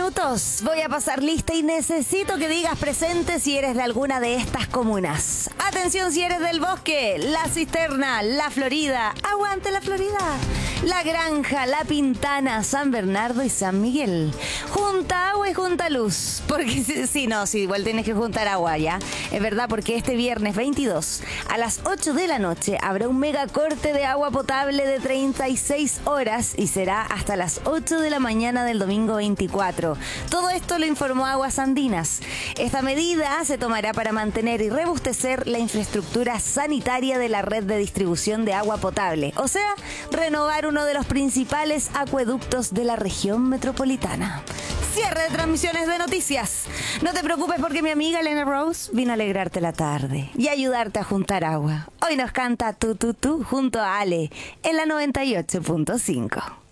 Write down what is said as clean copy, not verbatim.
minutos. Voy a pasar lista y necesito que digas presente si eres de alguna de estas comunas. Atención si eres del Bosque, La Cisterna, La Florida. Aguante La Florida. La Granja, La Pintana, San Bernardo y San Miguel. Junta agua y junta luz. Porque si igual tienes que juntar agua ya. Es verdad, porque este viernes 22 a las 8 de la noche habrá un mega corte de agua potable de 36 horas y será hasta las 8 de la mañana del domingo 24. Todo esto lo informó Aguas Andinas. Esta medida se tomará para mantener y robustecer la infraestructura sanitaria de la red de distribución de agua potable. O sea, renovar uno de los principales acueductos de la región metropolitana. Cierre de transmisiones de noticias. No te preocupes porque mi amiga Elena Rose vino a alegrarte la tarde y ayudarte a juntar agua. Hoy nos canta Tú junto a Ale en la 98.5.